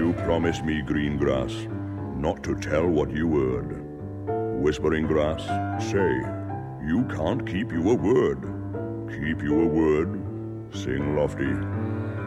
You promised me, green grass, not to tell what you heard. Whispering grass, say, you can't keep you a word. Keep you a word, sing lofty.